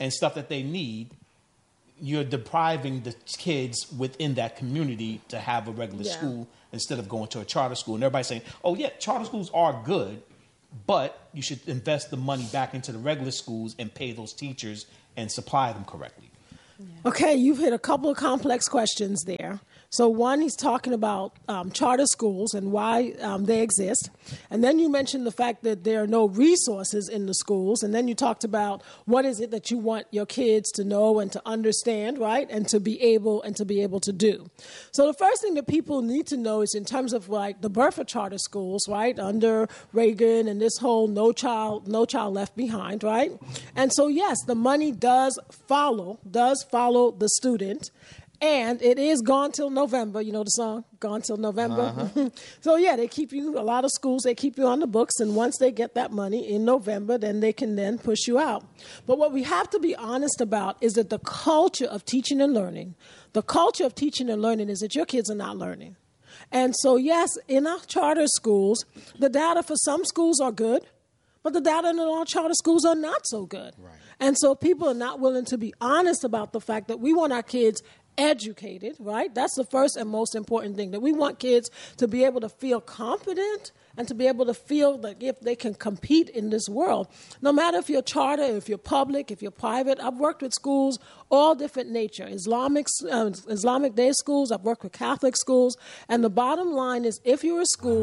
and stuff that they need, you're depriving the kids within that community to have a regular school instead of going to a charter school. And everybody's saying, oh, yeah, charter schools are good, but you should invest the money back into the regular schools and pay those teachers and supply them correctly. Okay, you've hit a couple of complex questions there. So one, he's talking about charter schools and why they exist. And then you mentioned the fact that there are no resources in the schools. And then you talked about what is it that you want your kids to know and to understand, right? And to be able to do. So the first thing that people need to know is in terms of like the birth of charter schools, right? Under Reagan and this whole no child left behind, right? And so yes, the money does follow the student. And it is gone till November. You know the song, Gone Till November? Uh-huh. So, yeah, they keep you, a lot of schools, they keep you on the books. And once they get that money in November, then they can then push you out. But what we have to be honest about is that the culture of teaching and learning is that your kids are not learning. And so, yes, in our charter schools, the data for some schools are good, but the data in our charter schools are not so good. Right. And so people are not willing to be honest about the fact that we want our kids educated, right? That's the first and most important thing, that we want kids to be able to feel confident and to be able to feel that if they can compete in this world, no matter if you're charter, if you're public, if you're private. I've worked with schools, all different nature, Islamic day schools, I've worked with Catholic schools, and the bottom line is if you're a school,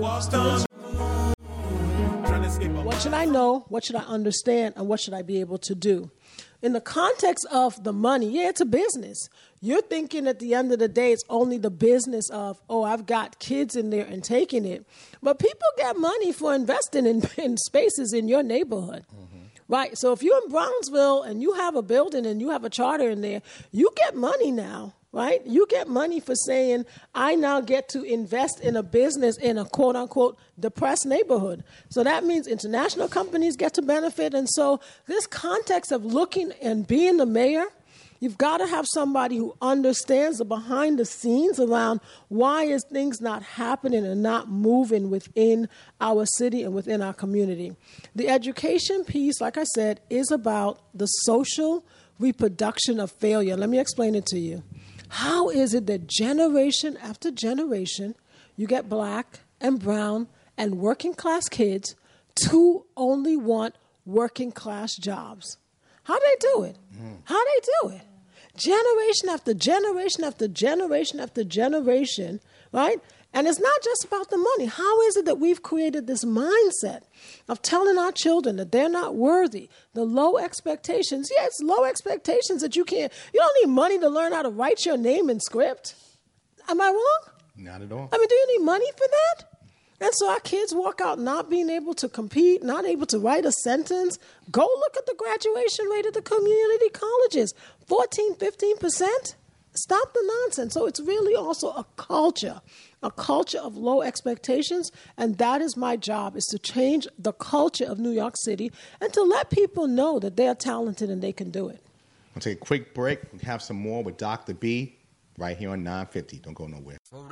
what should I know, what should I understand, and what should I be able to do? In the context of the money, yeah, it's a business. You're thinking at the end of the day, it's only the business of, oh, I've got kids in there and taking it. But people get money for investing in spaces in your neighborhood. Mm-hmm. Right? So if you're in Brownsville and you have a building and you have a charter in there, you get money now. Right? You get money for saying, I now get to invest in a business in a quote-unquote depressed neighborhood. So that means international companies get to benefit. And so this context of looking and being the mayor, you've got to have somebody who understands the behind the scenes around why is things not happening and not moving within our city and within our community. The education piece, like I said, is about the social reproduction of failure. Let me explain it to you. How is it that generation after generation, you get black and brown and working class kids to only want working class jobs? How do they do it? How do they do it? Generation after generation after generation after generation, right? And it's not just about the money. How is it that we've created this mindset of telling our children that they're not worthy, the low expectations? Yeah, it's low expectations that you don't need money to learn how to write your name in script. Am I wrong? Not at all. I mean, do you need money for that? And so our kids walk out not being able to compete, not able to write a sentence. Go look at the graduation rate at the community colleges, 14, 15%. Stop the nonsense. So it's really also a culture of low expectations, and that is my job, is to change the culture of New York City and to let people know that they are talented and they can do it. I'll take a quick break and have some more with Dr. B right here on 950. Don't go nowhere.